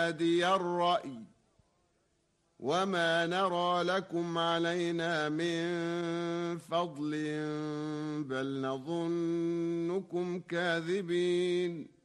بادي الرأي وما نرى لكم علينا من فضل بل نظنكم كاذبين.